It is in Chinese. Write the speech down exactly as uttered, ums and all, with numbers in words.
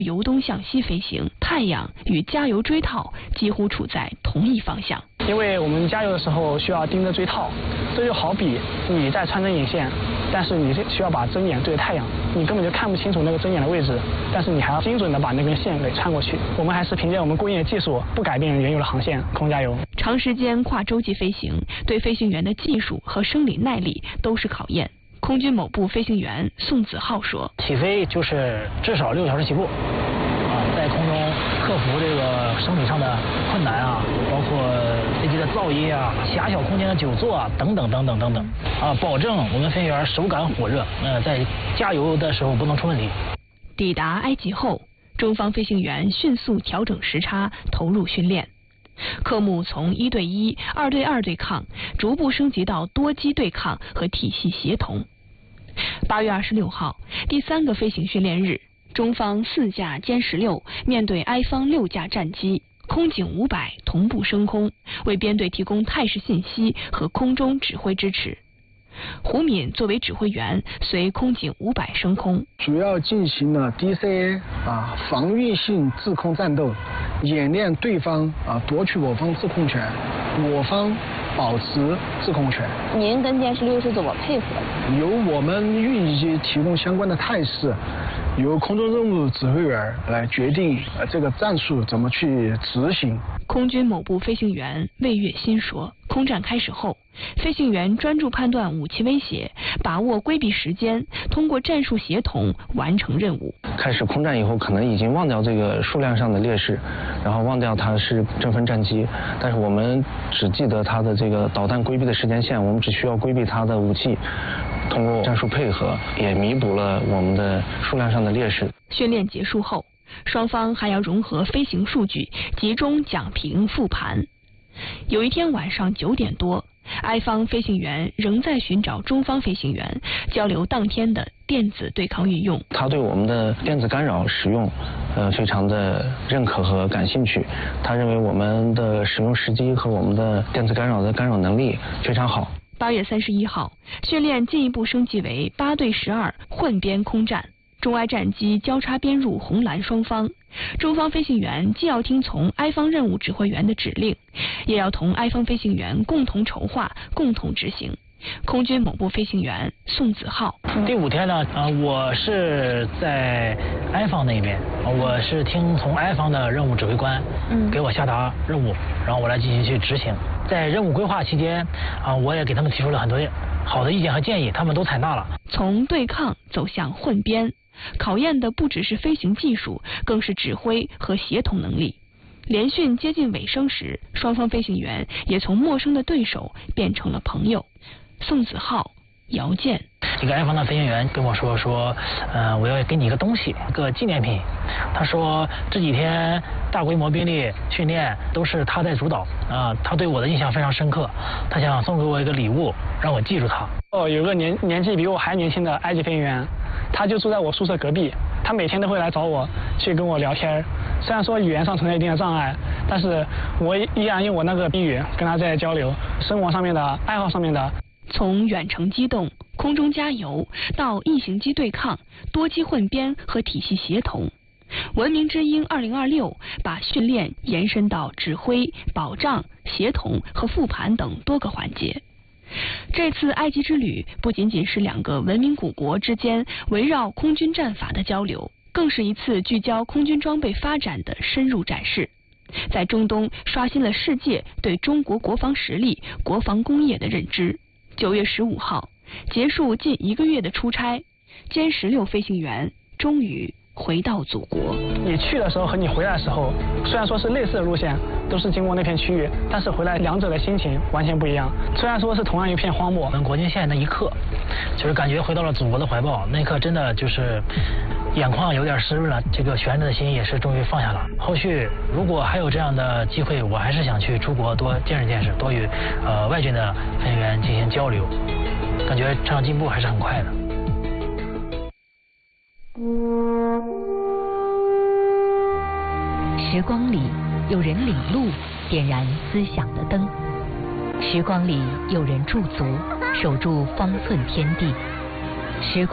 由东向西飞行，太阳与加油锥套几乎处在同一方向。 因为我们加油的时候需要盯着锥套，这就好比你在穿针引线，但是你需要把针眼对着太阳，你根本就看不清楚那个针眼的位置，但是你还要精准的把那根线给穿过去。我们还是凭借我们过硬的技术，不改变原有的航线，空加油。 长时间跨洲际飞行对飞行员的技术和生理耐力都是考验。空军某部飞行员宋子浩说：“ 起飞就是至少六个小时起步，啊，在空中克服这个生理上的困难啊，包括飞机的噪音啊、狭小空间的久坐啊，等等等等等等，啊，保证我们飞行员手感火热，呃，在加油的时候不能出问题。” 抵达埃及后，中方飞行员迅速调整时差，投入训练。科目从一对一、二对二对抗逐步升级到多机对抗和体系协同。八月二十六号，第三个飞行训练日，中方四架歼十六面对埃方六架战机，空警五百同步升空，为编队提供态势信息和空中指挥支持。胡敏作为指挥员，随空警五百升空， 主要进行了 D C A 啊防御性制空战斗，演练对方啊夺取我方制空权，我方保持制空权。 您跟歼十六是怎么配合的？ 由我们运机机提供相关的态势，由空中任务指挥员来决定呃这个战术怎么去执行。 空军某部飞行员魏月新说，空战开始后，飞行员专注判断武器威胁，把握规避时间，通过战术协同完成任务。 开始空战以后，可能已经忘掉这个数量上的劣势，然后忘掉它是争分战机，但是我们只记得它的这个导弹规避的时间线，我们只需要规避它的武器，通过战术配合也弥补了我们的数量上的劣势。 训练结束后，双方还要融合飞行数据，集中讲评复盘。有一天晚上九点多，埃方飞行员仍在寻找中方飞行员，交流当天的电子对抗运用。 他对我们的电子干扰使用，呃，非常的认可和感兴趣。他认为我们的使用时机和我们的电子干扰的干扰能力非常好。 八月三十一号，训练进一步升级为八对十二混编空战。中埃战机交叉编入红蓝双方，中方飞行员既要听从埃方任务指挥员的指令，也要同埃方飞行员共同筹划、共同执行。空军某部飞行员宋子浩： 第五天呢，呃，我是在埃方那边，我是听从埃方的任务指挥官，嗯，给我下达任务，然后我来进行去执行。在任务规划期间，啊，我也给他们提出了很多好的意见和建议，他们都采纳了。 从对抗走向混编，考验的不只是飞行技术，更是指挥和协同能力。联训接近尾声时，双方飞行员也从陌生的对手变成了朋友。宋子浩、姚健。 一个埃方的飞行员跟我说说，呃，我要给你一个东西，一个纪念品。他说这几天大规模兵力训练都是他在主导啊，他对我的印象非常深刻，他想送给我一个礼物，让我记住他。 哦，有个年年纪比我还年轻的埃及飞行员，他就住在我宿舍隔壁，他每天都会来找我去跟我聊天。虽然说语言上存在一定的障碍，但是我依然用我那个宾语跟他在交流，生活上面的、爱好上面的。 从远程机动、空中加油到异形机对抗、多机混编和体系协同，文明之鹰二零二六把训练延伸到指挥、保障、协同和复盘等多个环节。这次埃及之旅不仅仅是两个文明古国之间围绕空军战法的交流，更是一次聚焦空军装备发展的深入展示，在中东刷新了世界对中国国防实力、国防工业的认知。九月十五号，结束近一个月的出差，歼十六飞行员终于回到祖国。 你去的时候和你回来的时候，虽然说是类似的路线，都是经过那片区域，但是回来两者的心情完全不一样。虽然说是同样一片荒漠， 我们国境线那一刻，就是感觉回到了祖国的怀抱。那一刻真的就是眼眶有点湿润了，这个悬着的心也是终于放下了。后续如果还有这样的机会，我还是想去出国多见识见识，多与呃外军的飞行员进行交流，感觉成长进步还是很快的。 时光里有人领路，点燃思想的灯；时光里有人驻足，守住方寸天地。时光